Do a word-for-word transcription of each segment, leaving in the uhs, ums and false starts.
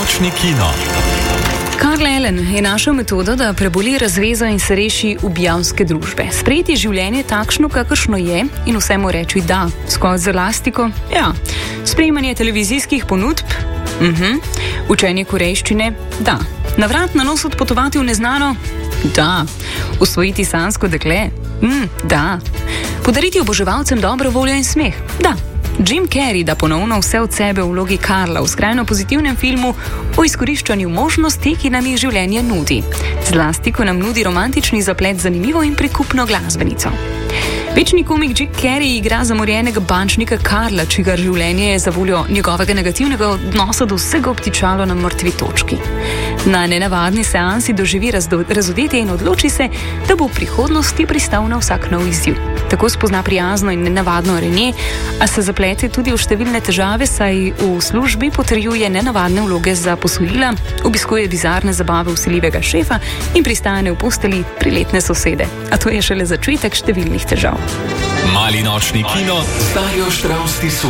nočni kino. Carl Ellen je našel metodo, da preboli razvezo in se reši ubijavske družbe. Sprejeti življenje takšno, kakršno je in vsemu reči da. Skozi elastiko? Ja. Sprejemanje televizijskih ponudb? Mhm. Učenje korejščine? Da. Navrat na nos odpotovati v neznano? Da. Usvojiti sansko dekle? Mm, da. Podariti oboževalcem dobro voljo in smeh? Da. Jim Carrey da ponovno vse od sebe v vlogi Karla v skrajno pozitivnem filmu o izkoriščanju možnosti, ki nam jih življenje nudi. Zlasti, ko nam nudi romantični zaplet z zanimivo in prikupno glasbenico. Večni komik Jim Carrey igra zamorjenega bančnika Karla, čigar življenje je zavoljo njegovega negativnega odnosa do vsega obtičalo na mrtvi točki. Na nenavadni seansi doživi razodetje in odloči se, da bo v prihodnosti pristal na vsak nov izziv. Tako spozna prijazno in nenavadno Renee, a se zaplete tudi v številne težave, saj v službi potrjuje nenavadne vloge za posojila, obiskuje bizarne zabave vsiljivega šefa in pristane v posteli priletne sosede. A to je šele začetek številnih težav. Mali nočni kino z Darjo Štravs Tisu.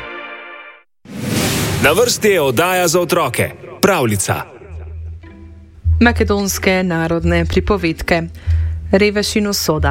Na vrsti je oddaja za otroke. Pravljica. Makedonske narodne pripovedke. Reveš in usoda.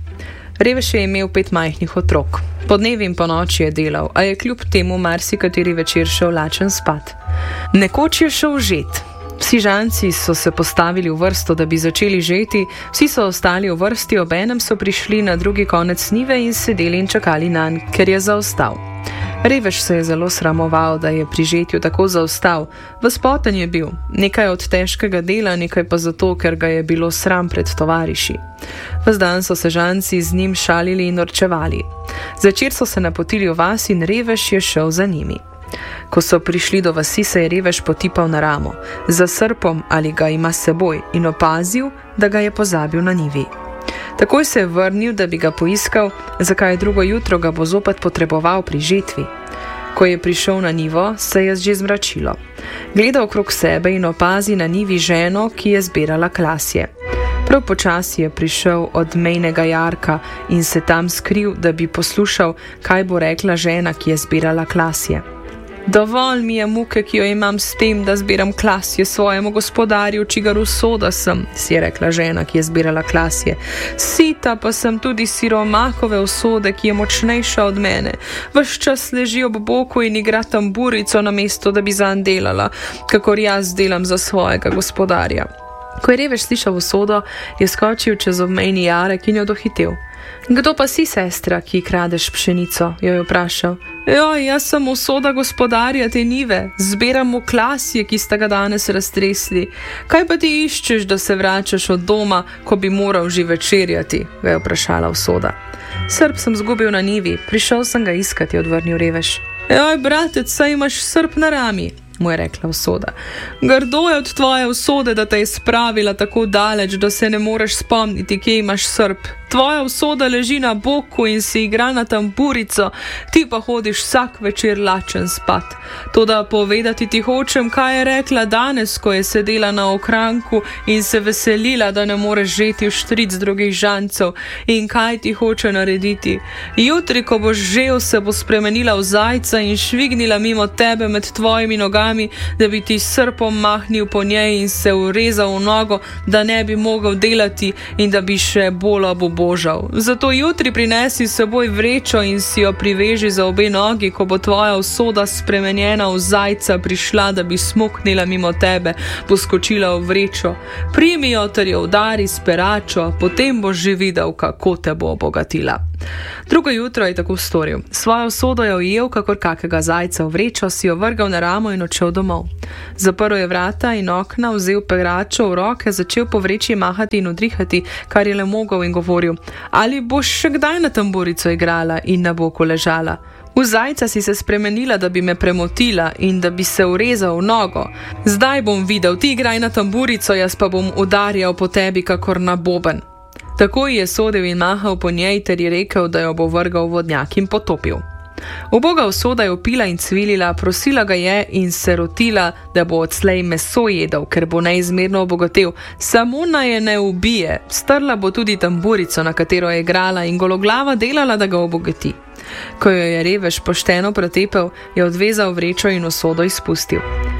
Reveš je imel pet majhnih otrok. Po dnevi in po noči je delal, a je kljub temu marsikateri večer šel lačen spat. Nekoč je šel žet. Vsi žanci so se postavili v vrsto, da bi začeli žeti, vsi so ostali v vrsti, obenem so prišli na drugi konec njive in sedeli in čakali nanj, ker je zaostal. Reveš se je zelo sramoval, da je pri žetju tako zaostal. Vzpoten je bil, nekaj od težkega dela, nekaj pa zato, ker ga je bilo sram pred tovariši. Ves dan so se žanci z njim šalili in norčevali. Zvečer so se napotili v vas in Reveš je šel za njimi. Ko so prišli do vasi, se je Reveš potipal na ramo, za srpom ali ga ima s seboj, in opazil, da ga je pozabil na njivi. Takoj se je vrnil, da bi ga poiskal, zakaj drugo jutro ga bo zopet potreboval pri žetvi. Ko je prišel na njivo, se je že zmračilo. Gleda okrog sebe in opazi na njivi ženo, ki je zbirala klasje. Prav počasi je prišel od mejnega jarka in se tam skril, da bi poslušal, kaj bo rekla žena, ki je zbirala klasje. Dovolj mi je muke, ki jo imam s tem, da zbiram klasje svojemu gospodarju, čigar usoda sem, si je rekla žena, ki je zbirala klasje. Sita pa sem tudi siromakove usode, ki je močnejša od mene. Ves čas leži ob boku in igra tamburico na mesto, da bi zanj delala, kakor jaz delam za svojega gospodarja. Ko je Reveš slišal usodo, je skočil čez obmejni jarek in jo dohitel. Kdo pa si, sestra, ki kradeš pšenico? Jo je vprašal. Joj, jaz sem usoda gospodarja te njive, zbiram v klasje, ki sta ga danes raztresli. Kaj pa ti iščeš, da se vračaš od doma, ko bi moral že večerjati? Ga je vprašala usoda. Srp sem zgubil na njivi, prišel sem ga iskati, odvrnil Reveš. Joj, bratec, saj imaš srp na rami, mu je rekla usoda. Grdo je od tvoje usode, da te je spravila tako daleč, da se ne moreš spomniti, kje imaš srp. Tvoja usoda leži na boku in si igra na tamburico, ti pa hodiš vsak večer lačen spat. Toda povedati ti hočem, kaj je rekla danes, ko je sedela na okranku in se veselila, da ne moreš žeti v štric drugih žancev, in kaj ti hoče narediti. Jutri, ko boš žel, se bo spremenila v zajca in švignila mimo tebe med tvojimi nogami, da bi ti srpom mahnil po njej in se urezal v nogo, da ne bi mogel delati in da bi še bolj obubožal. Zato jutri prinesi s seboj vrečo in si jo priveži za obe nogi, ko bo tvoja usoda spremenjena v zajca prišla, da bi smuknila mimo tebe, poskočila v vrečo. Primi jo ter jo udari s peračo, potem boš že videl, kako te bo obogatila. Drugo jutro je tako storil. Svojo usodo je ujel, kakor kakega zajca v vrečo, si jo vrgal na ramo in odšel domov. Zaprl je vrata in okna, vzel peračo v roke, začel po vreči mahati in udrihati, kar je le mogel, in govoril: ali boš še kdaj na tamburico igrala in na boku ležala? V zajca si se spremenila, da bi me premotila in da bi se urezal v nogo. Zdaj bom videl, ti igraj na tamburico, jaz pa bom udarjal po tebi, kakor na boben. Takoj je sodil in mahal po njej, ter je rekel, da jo bo vrgal v vodnjak in potopil. Uboga usoda je opila in cvilila, prosila ga je in se rotila, da bo odslej meso jedel, ker bo neizmerno obogatel. Samo naj je ne ubije, strla bo tudi tamburico, na katero je igrala, in gologlava delala, da ga obogati. Ko jo je Reveš pošteno pretepel, je odvezal vrečo in usodo izpustil.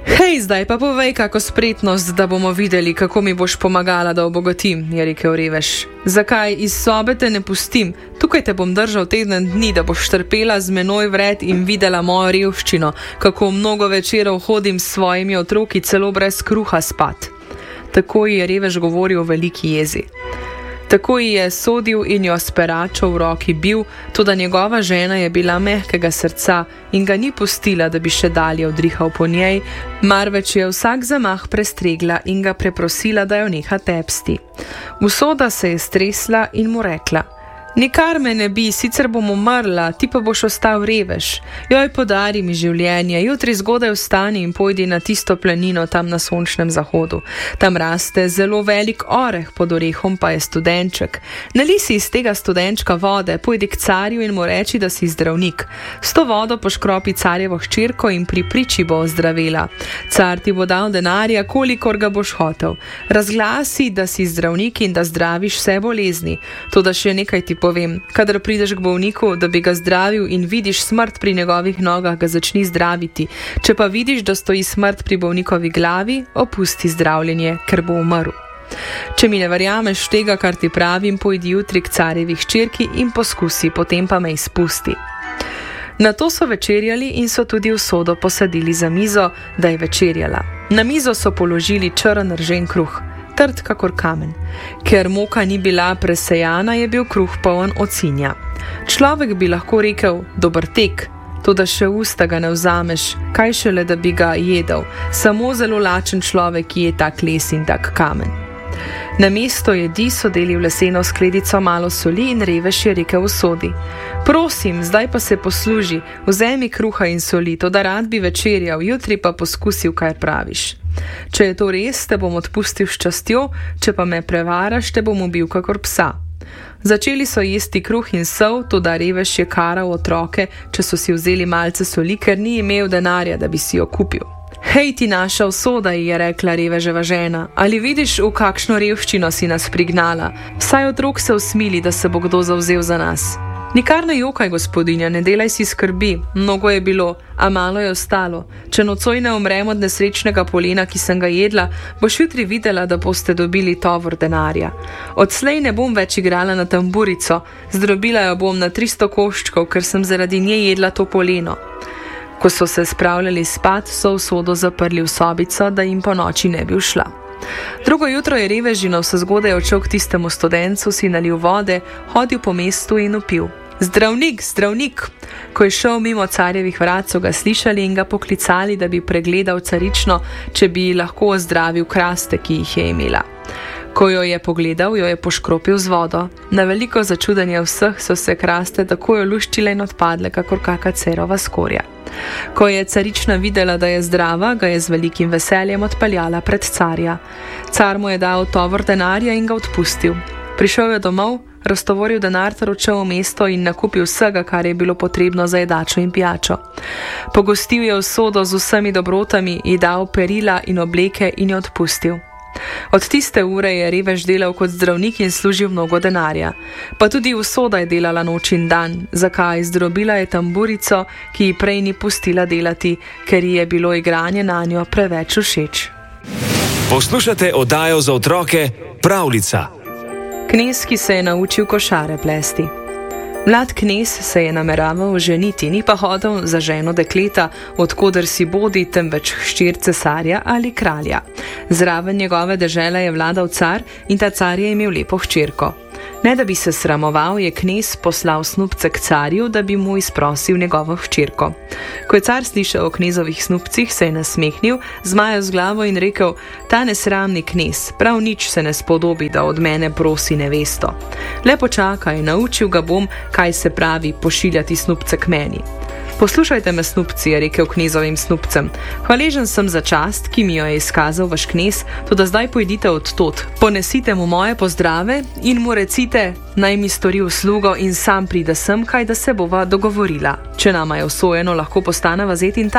Hej, zdaj pa povej kako spretnost, da bomo videli, kako mi boš pomagala, da obogatim, je rekel Revež. Zakaj iz sobe te ne pustim? Tukaj te bom držal teden dni, da boš trpela z menoj vred in videla mojo revščino, kako mnogo večerov hodim s svojimi otroki celo brez kruha spat. Tako ji je Revež govoril v veliki jezi. Tako ji je sodil in jo s peračo v roki bil, toda njegova žena je bila mehkega srca in ga ni pustila, da bi še dalje odrihal po njej, marveč je vsak zamah prestregla in ga preprosila, da jo neha tepsti. Usoda se je stresla in mu rekla: Nikar me ne bi, sicer bom umrla, ti pa boš ostal Revež. Joj, podari mi življenje, jutri zgodaj vstani in pojdi na tisto planino tam na sončnem zahodu. Tam raste zelo velik oreh, pod orehom pa je studenček. Nali si iz tega studenčka vode, pojdi k carju in mu reči, da si zdravnik. S to vodo poškropi carjevo hčerko in pri priči bo ozdravela. Car ti bo dal denarja, kolikor ga boš hotel. Razglasi, da si zdravnik in da zdraviš vse bolezni. Toda še nekaj ti povem, kadar prideš k bolniku, da bi ga zdravil in vidiš smrt pri njegovih nogah, ga začni zdraviti. Če pa vidiš, da stoji smrt pri bolnikovi glavi, opusti zdravljenje, ker bo umrl. Če mi ne verjameš tega, kar ti pravim, pojdi jutri k carjevi hčerki in poskusi, potem pa me izpusti. Nato so večerjali in so tudi Usodo posadili za mizo, da je večerjala. Na mizo so položili črn ržen kruh, trd kakor kamen. Ker moka ni bila presejana, je bil kruh poln ocinja. Človek bi lahko rekel, dober tek, toda še usta ga ne vzameš, kaj šele, da bi ga jedel. Samo zelo lačen človek je tak les in tak kamen. Na mesto jedi so deli v leseno skledico malo soli in Revež je rekel Usodi: Prosim, zdaj pa se posluži, vzemi kruha in soli, toda rad bi večerjal, jutri pa poskusil, kaj praviš. Če je to res, te bom odpustil s častjo, če pa me prevaraš, te bom ubil kakor psa. Začeli so jesti kruh in sol, toda Revež je karal otroke, če so si vzeli malce soli, ker ni imel denarja, da bi si jo kupil. Hej ti naša Usoda, ji je rekla Reveževa žena, ali vidiš, v kakšno revščino si nas prignala? Vsaj otrok se usmili, da se bo kdo zavzel za nas. Nikar ne jokaj, gospodinja, ne delaj si skrbi, mnogo je bilo, a malo je ostalo. Če nocoj ne umrem od nesrečnega polena, ki sem ga jedla, boš jutri videla, da boste dobili tovor denarja. Odslej ne bom več igrala na tamburico, zdrobila jo bom na tristo koščkov, ker sem zaradi nje jedla to poleno. Ko so se spravljali spat, so Usodo zaprli v sobico, da jim po noči ne bi ušla. Drugo jutro je Revežino vse zgodaj odšel k tistemu studencu, si nalil vode, hodil po mestu in vpil: Zdravnik, zdravnik! Ko je šel mimo carjevih vrat, so ga slišali in ga poklicali, da bi pregledal carično, če bi lahko ozdravil kraste, ki jih je imela. Ko jo je pogledal, jo je poškropil z vodo. Na veliko začudenje vseh so se kraste takoj oluščile in odpadle, kakor kaka cerova skorja. Ko je carična videla, da je zdrava, ga je z velikim veseljem odpeljala pred carja. Car mu je dal tovor denarja in ga odpustil. Prišel je domov, raztovoril denar ter odšel v mesto in nakupil vsega, kar je bilo potrebno za jedačo in pijačo. Pogostil je Usodo z vsemi dobrotami, ji dal perila in obleke in jo odpustil. Od tiste ure je Revež delal kot zdravnik in služil mnogo denarja. Pa tudi Usoda je delala noč in dan. Zakaj? Zdrobila je tamburico, ki ji prej ni pustila delati, ker ji je bilo igranje na njo preveč všeč. Poslušate oddajo za otroke Pravljica. Knez, ki se je naučil košare plesti. Mlad knez se je nameraval ženiti, ni pa hodil za ženo dekleta, odkoder si bodi, temveč hčer cesarja ali kralja. Zraven njegove dežele je vladal car in ta car je imel lepo hčerko. Ne da bi se sramoval, je knez poslal snubce k carju, da bi mu izprosil njegovo hčerko. Ko je car slišal o knezovih snubcih, se je nasmehnil, zmajal z glavo in rekel: Ta nesramni knez, prav nič se ne spodobi, da od mene prosi nevesto. Le počakaj, naučil ga bom, kaj se pravi pošiljati snubce k meni. Poslušajte me, snubci, je rekel knezovim snubcem. Hvaležen sem za čast, ki mi jo je izkazal vaš knez, toda zdaj pojdite od tod, ponesite mu moje pozdrave in mu recite, naj mi stori uslugo in sam pride sem, kaj da se bova dogovorila. Če nama je usojeno, lahko postaneva zet in tast.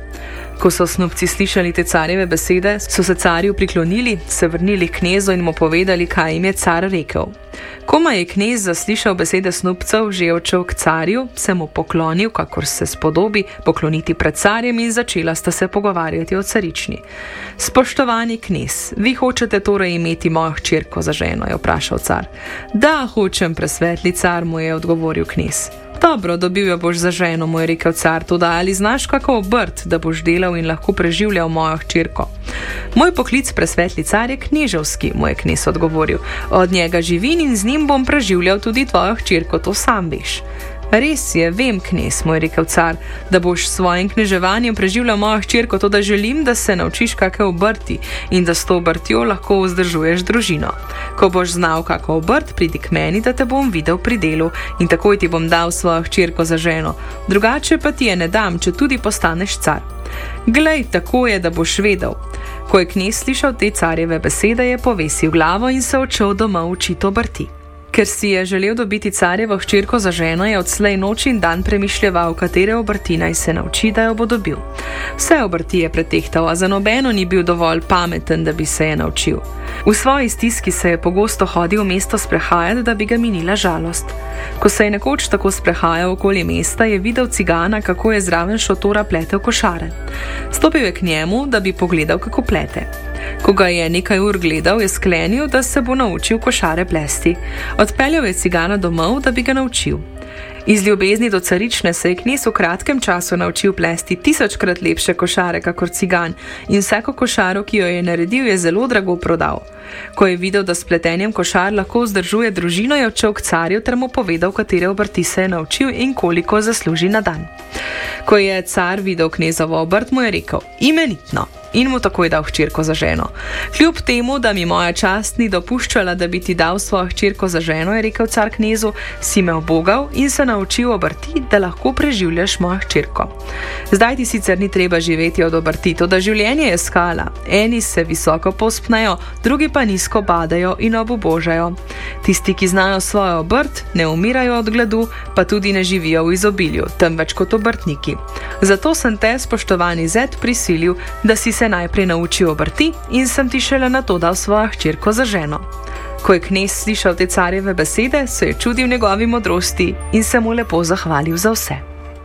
Ko so snupci slišali te carjeve besede, so se carju priklonili, se vrnili k knezu in mu povedali, kaj jim je car rekel. Koma je knez zaslišal besede snupcev, že odšel k carju, se mu poklonil, kakor se spodobi, pokloniti pred carjem in začela sta se pogovarjati o carični. Spoštovani knez, vi hočete torej imeti mojo hčerko za ženo, je vprašal car. Da, hočem, presvetli car, mu je odgovoril knez. Dobro, dobil jo boš za ženo, mu je rekel car, toda ali znaš kako obrt, da boš delal in lahko preživljal mojo hčerko? Moj poklic, presvetli car, je kneževski, mu je knez odgovoril. Od njega živim in z njim bom preživljal tudi tvojo hčerko, to sam veš. Res je, vem, knez, mu je rekel car, da boš s svojim kneževanjem preživljal mojo hčerko, to da želim, da se naučiš kakšne obrti in da s to obrtjo lahko vzdržuješ družino. Ko boš znal kakšno obrt, pridi k meni, da te bom videl pri delu in takoj ti bom dal svojo hčerko za ženo. Drugače pa ti je ne dam, če tudi postaneš car. Glej, tako je, da boš vedel. Ko je knez slišal te carjeve besede, je povesil glavo in se odšel domov učiti obrti. Ker si je želel dobiti carjevo hčerko za ženo, je odslej noč in dan premišljeval, katere obrti naj se nauči, da jo bo dobil. Vse obrti je pretehtal, a za nobeno ni bil dovolj pameten, da bi se je naučil. V svoji stiski se je pogosto hodil v mesto sprehajati, da bi ga minila žalost. Ko se je nekoč tako sprehajal okoli mesta, je videl cigana, kako je zraven šotora pletel košare. Stopil je k njemu, da bi pogledal, kako plete. Ko ga je nekaj ur gledal, je sklenil, da se bo naučil košare plesti. Odpeljal je cigana domov, da bi ga naučil. Iz ljubezni do carične se je knez v kratkem času naučil plesti tisočkrat lepše košare kakor cigan in vsako košaro, ki jo je naredil, je zelo drago prodal. Ko je videl, da s pletenjem košar lahko vzdržuje družino, je odšel k carju ter mu povedal, katere obrti se je naučil in koliko zasluži na dan. Ko je car videl knezovo obrt, mu je rekel: imenitno, in mu takoj dal hčerko za ženo. Kljub temu, da mi moja čast ni dopuščala, da bi ti dal svojo hčerko za ženo, je rekel car knezu, si me obogal in se naučil obrti, da lahko preživljaš mojo hčerko. Zdaj ti sicer ni treba živeti od obrti, toda življenje je skala. Eni se visoko povzpnejo, drugi pa nizko padajo in obubožajo. Tisti, ki znajo svojo obrt, ne umirajo od gladu, pa tudi ne živijo v izobilju, temveč kot obrtniki. Zato sem te, spoštovani zet, prisilil, da si se najprej naučil obrti in sem ti šele nato dal svojo hčerko za ženo. Ko je knez slišal te carjeve besede, se je čudil njegovi modrosti in se mu lepo zahvalil za vse.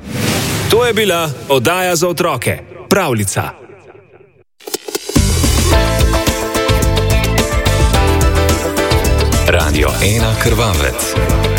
To je bila oddaja za otroke, pravljica. Radio ena Krvavec.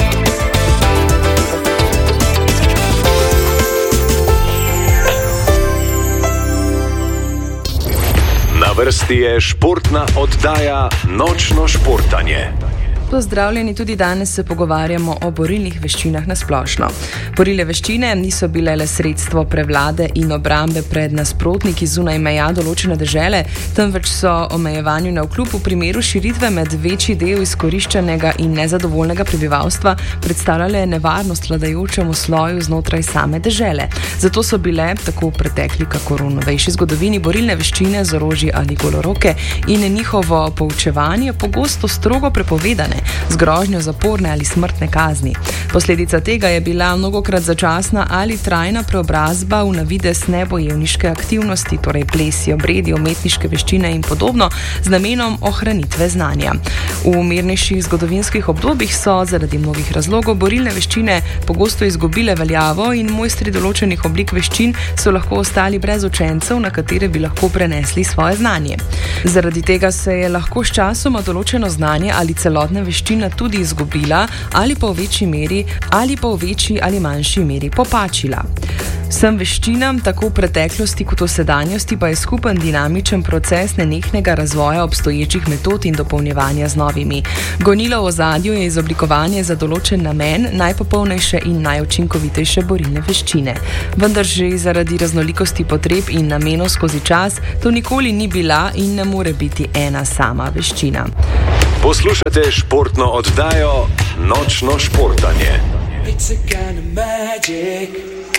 Na vrsti je športna oddaja Nočno športanje. Pozdravljeni, tudi danes se pogovarjamo o borilnih veščinah na splošno. Borilne veščine niso bile le sredstvo prevlade in obrambe pred nasprotniki zunaj meja določene dežele, temveč so omejevanju navkljub v primeru širitve med večji del izkoriščenega in nezadovoljnega prebivalstva predstavljale nevarnost vladajočemu sloju znotraj same dežele. Zato so bile, tako v pretekli kakor v novejši zgodovini, borilne veščine z orožji ali goloroke in njihovo poučevanje pogosto strogo prepovedane, z grožnjo zaporne ali smrtne kazni. Posledica tega je bila mnogokrat začasna ali trajna preobrazba v navidez nebojevniške aktivnosti, torej plesi, obredi, umetniške veščine in podobno, z namenom ohranitve znanja. V mirnejših zgodovinskih obdobjih so zaradi mnogih razlogov borilne veščine pogosto izgubile veljavo in mojstri določenih oblik veščin so lahko ostali brez učencev, na katere bi lahko prenesli svoje znanje. Zaradi tega se je lahko s časoma določeno znanje ali celotne veščina tudi izgubila ali pa v večji meri ali pa v večji ali manjši meri popačila. Vsem veščinam, tako v preteklosti kot v sedanjosti, pa je skupen dinamičen proces nenehnega razvoja obstoječih metod in dopolnjevanja z novimi. Gonilo v ozadju je izoblikovanje za določen namen najpopolnejše in najučinkovitejše borilne veščine. Vendar že zaradi raznolikosti potreb in namenov skozi čas to nikoli ni bila in ne more biti ena sama veščina. Poslušate športno oddajo Nočno športanje. It's a kind of magic.